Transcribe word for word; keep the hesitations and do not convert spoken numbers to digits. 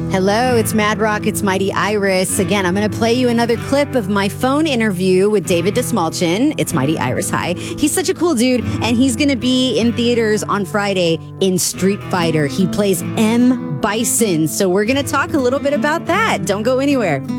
Hello, it's Mad Rock, it's Mighty Iris. Again, I'm going to play you another clip of my phone interview with David Dastmalchian. It's Mighty Iris. Hi. He's such a cool dude, and he's going to be in theaters on Friday in Street Fighter. He plays M. Bison, so we're going to talk a little bit about that. Don't go anywhere.